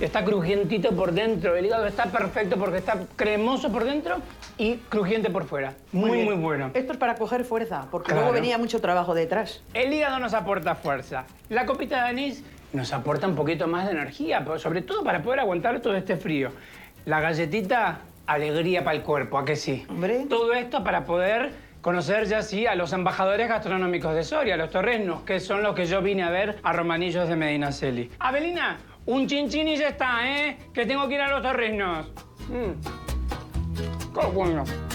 Está crujientito por dentro. El hígado está perfecto porque está cremoso por dentro y crujiente por fuera. Muy, muy bueno. Esto es para coger fuerza, porque Claro. luego venía mucho trabajo detrás. El hígado nos aporta fuerza. La copita de anís nos aporta un poquito más de energía, sobre todo para poder aguantar todo este frío. La galletita, alegría para el cuerpo, ¿a que sí? Hombre. Todo esto para poder conocer ya sí a los embajadores gastronómicos de Soria, los torresnos, que son los que yo vine a ver a Romanillos de Medinaceli. Abelina, un chinchín y ya está, ¿eh? Que tengo que ir a los torresnos. ¡Qué bueno!